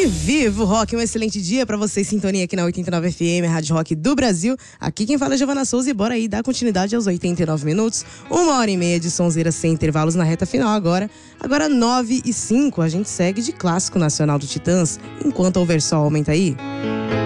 E viva o rock, um excelente dia pra vocês, sintonia aqui na 89 FM, Rádio Rock do Brasil. Aqui quem fala é Giovana Souza e bora aí dar continuidade aos 89 minutos, 1h30 de sonzeira sem intervalos na reta final agora. Agora 9h05, a gente segue de clássico nacional do Titãs, enquanto houver sol, aumenta aí.